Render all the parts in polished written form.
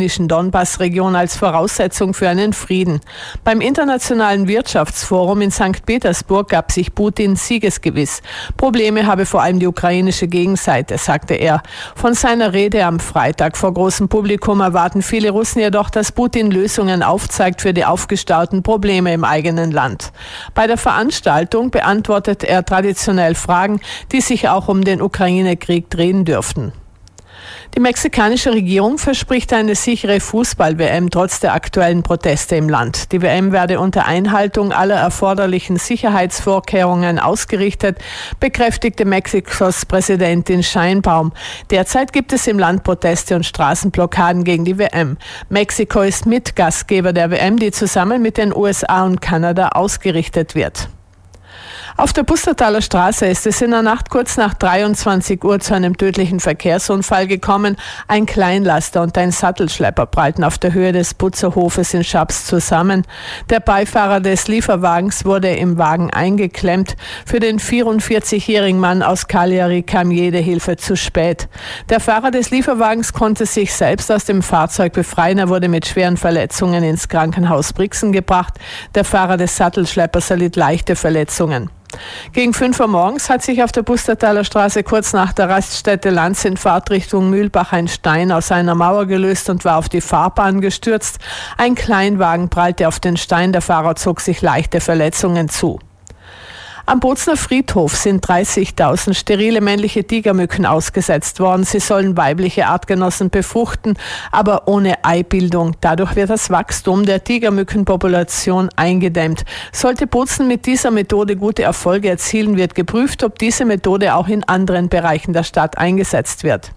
ukrainischen Donbass-Region als Voraussetzung für einen Frieden. Beim Internationalen Wirtschaftsforum in St. Petersburg gab sich Putin siegesgewiss. Probleme habe vor allem die ukrainische Gegenseite, sagte er. Von seiner Rede am Freitag vor großem Publikum erwarten viele Russen jedoch, dass Putin Lösungen aufzeigt für die aufgestauten Probleme im eigenen Land. Bei der Veranstaltung beantwortet er traditionell Fragen, die sich auch um den Ukraine-Krieg drehen dürften. Die mexikanische Regierung verspricht eine sichere Fußball-WM trotz der aktuellen Proteste im Land. Die WM werde unter Einhaltung aller erforderlichen Sicherheitsvorkehrungen ausgerichtet, bekräftigte Mexikos Präsidentin Sheinbaum. Derzeit gibt es im Land Proteste und Straßenblockaden gegen die WM. Mexiko ist Mitgastgeber der WM, die zusammen mit den USA und Kanada ausgerichtet wird. Auf der Pustertaler Straße ist es in der Nacht kurz nach 23 Uhr zu einem tödlichen Verkehrsunfall gekommen. Ein Kleinlaster und ein Sattelschlepper prallten auf der Höhe des Putzerhofes in Schaps zusammen. Der Beifahrer des Lieferwagens wurde im Wagen eingeklemmt. Für den 44-jährigen Mann aus Cagliari kam jede Hilfe zu spät. Der Fahrer des Lieferwagens konnte sich selbst aus dem Fahrzeug befreien. Er wurde mit schweren Verletzungen ins Krankenhaus Brixen gebracht. Der Fahrer des Sattelschleppers erlitt leichte Verletzungen. Gegen 5 Uhr morgens hat sich auf der Pustertaler Straße kurz nach der Raststätte Lanz in Fahrtrichtung Mühlbach ein Stein aus einer Mauer gelöst und war auf die Fahrbahn gestürzt. Ein Kleinwagen prallte auf den Stein, der Fahrer zog sich leichte Verletzungen zu. Am Bozner Friedhof sind 30.000 sterile männliche Tigermücken ausgesetzt worden. Sie sollen weibliche Artgenossen befruchten, aber ohne Eibildung. Dadurch wird das Wachstum der Tigermückenpopulation eingedämmt. Sollte Bozen mit dieser Methode gute Erfolge erzielen, wird geprüft, ob diese Methode auch in anderen Bereichen der Stadt eingesetzt wird.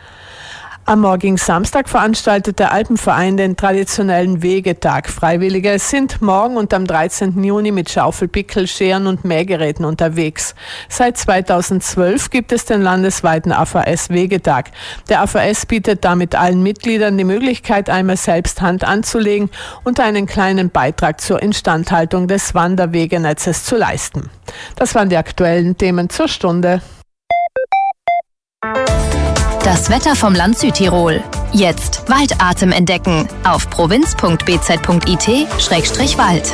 Am morgigen Samstag veranstaltet der Alpenverein den traditionellen Wegetag. Freiwillige sind morgen und am 13. Juni mit Schaufel, Pickel, Scheren und Mähgeräten unterwegs. Seit 2012 gibt es den landesweiten AVS-Wegetag. Der AVS bietet damit allen Mitgliedern die Möglichkeit, einmal selbst Hand anzulegen und einen kleinen Beitrag zur Instandhaltung des Wanderwegenetzes zu leisten. Das waren die aktuellen Themen zur Stunde. Das Wetter vom Land Südtirol. Jetzt Waldatem entdecken auf provinz.bz.it/Wald.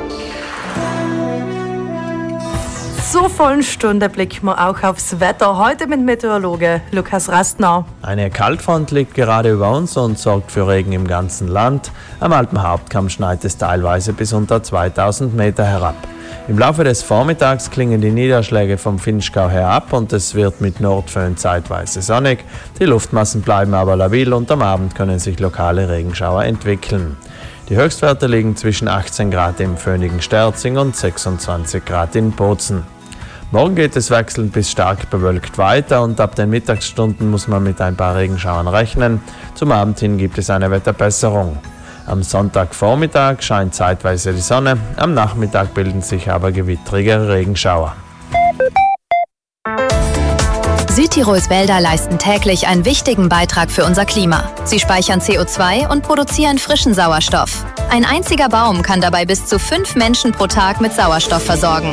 Zur vollen Stunde blicken wir auch aufs Wetter. Heute mit Meteorologe Lukas Rastner. Eine Kaltfront liegt gerade über uns und sorgt für Regen im ganzen Land. Am Alpenhauptkamm schneit es teilweise bis unter 2000 Meter herab. Im Laufe des Vormittags klingen die Niederschläge vom Vinschgau her ab und es wird mit Nordföhn zeitweise sonnig. Die Luftmassen bleiben aber labil und am Abend können sich lokale Regenschauer entwickeln. Die Höchstwerte liegen zwischen 18 Grad im föhnigen Sterzing und 26 Grad in Bozen. Morgen geht es wechselnd bis stark bewölkt weiter und ab den Mittagsstunden muss man mit ein paar Regenschauern rechnen. Zum Abend hin gibt es eine Wetterbesserung. Am Sonntagvormittag scheint zeitweise die Sonne, am Nachmittag bilden sich aber gewittrige Regenschauer. Südtirols Wälder leisten täglich einen wichtigen Beitrag für unser Klima. Sie speichern CO2 und produzieren frischen Sauerstoff. Ein einziger Baum kann dabei bis zu 5 Menschen pro Tag mit Sauerstoff versorgen.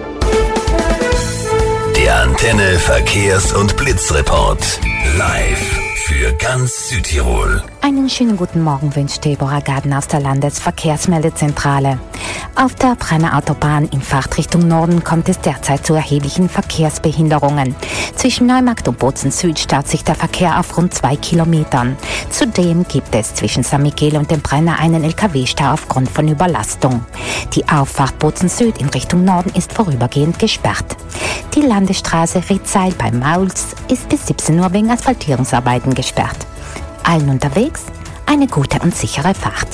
Der Antenne Verkehrs- und Blitzreport. Live für ganz Südtirol. Einen schönen guten Morgen wünscht Deborah Gaden aus der Landesverkehrsmeldezentrale. Auf der Brenner Autobahn in Fahrtrichtung Norden kommt es derzeit zu erheblichen Verkehrsbehinderungen. Zwischen Neumarkt und Bozen Süd staut sich der Verkehr auf rund 2 Kilometern. Zudem gibt es zwischen San Miguel und dem Brenner einen LKW-Stau aufgrund von Überlastung. Die Auffahrt Bozen Süd in Richtung Norden ist vorübergehend gesperrt. Die Landesstraße Riedseil bei Mauls ist bis 17 Uhr wegen Asphaltierungsarbeiten gesperrt. Allen unterwegs eine gute und sichere Fahrt.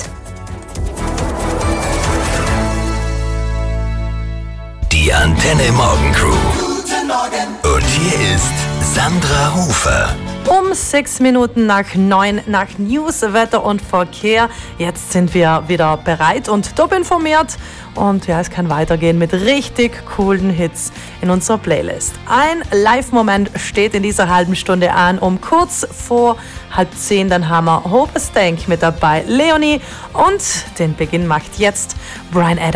Die Antenne Morgencrew. Guten Morgen. Und hier ist Sandra Hofer. Um 6 Minuten nach 9 nach News, Wetter und Verkehr. Jetzt sind wir wieder bereit und top informiert. Und ja, es kann weitergehen mit richtig coolen Hits in unserer Playlist. Ein Live-Moment steht in dieser halben Stunde an. Um kurz vor 9:30 dann haben wir Hope Stank mit dabei. Leonie und den Beginn macht jetzt Brian Adams.